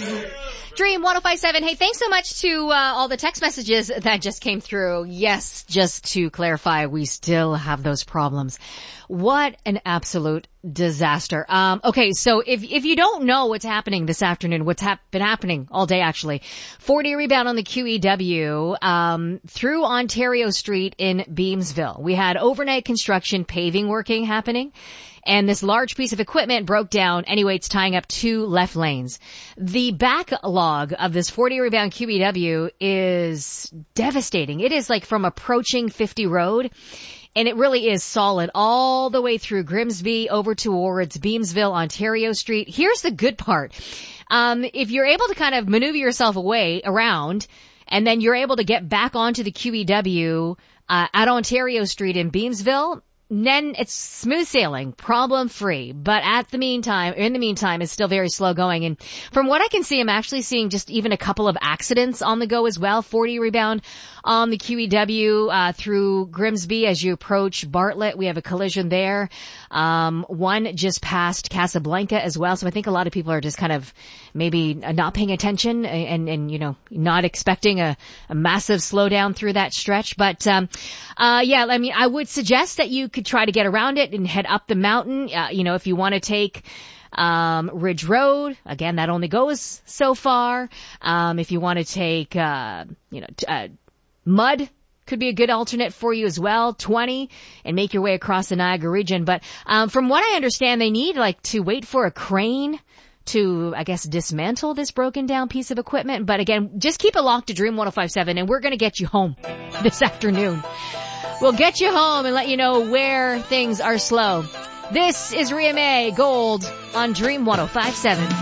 Dream 105.7. Hey, thanks so much to all the text messages that just came through. Yes, just to clarify, we still have those problems. What an absolute disaster. Okay, so if you don't know what's happening this afternoon, what's been happening all day actually, 4-day rebound on the QEW through Ontario Street in Beamsville. We had overnight construction paving working happening. And this large piece of equipment broke down. Anyway, it's tying up 2 left lanes. The backlog of this 4-day rebound QEW is devastating. It is like from approaching 50 Road. And it really is solid all the way through Grimsby over towards Beamsville, Ontario Street. Here's the good part. If you're able to kind of maneuver yourself around, and then you're able to get back onto the QEW at Ontario Street in Beamsville, then it's smooth sailing, problem free. But in the meantime, it's still very slow going. And from what I can see, I'm actually seeing just even a couple of accidents on the go as well. 40 rebound on the QEW, through Grimsby as you approach Bartlett. We have a collision there. One just past Casablanca as well. So I think a lot of people are just kind of maybe not paying attention and, you know, not expecting a massive slowdown through that stretch. But, yeah, I mean, I would suggest that you could try to get around it and head up the mountain. You know, if you want to take Ridge Road, again, that only goes so far. If you want to take, Mud could be a good alternate for you as well, 20, and make your way across the Niagara region. But from what I understand, they need to wait for a crane to, I guess, dismantle this broken down piece of equipment. But again, just keep it locked to Dream 105.7, and we're going to get you home this afternoon. We'll get you home and let you know where things are slow. This is Ria Mae Gold on Dream 105.7.